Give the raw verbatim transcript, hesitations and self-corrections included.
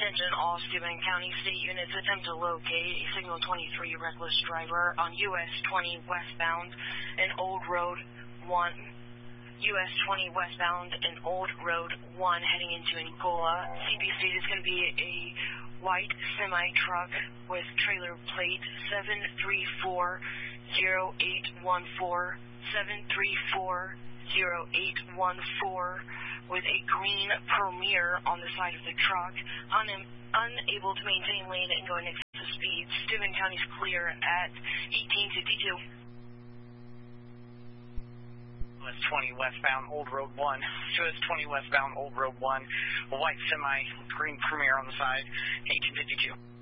Attention all Steuben County State Units, attempt to locate a Signal twenty-three reckless driver on U S twenty westbound and Old Road one. U S twenty westbound and Old Road one heading into Angola. C B state is going to be a white semi-truck with trailer plate seven three four zero eight one four, seven three four zero eight one four, with a green Premier on the side of the truck, un- unable to maintain lane and going excessive speed. Steuben County's clear at eighteen fifty-two. U S twenty westbound Old Road one. U S twenty westbound Old Road one. A white semi, green Premier on the side, eighteen fifty-two.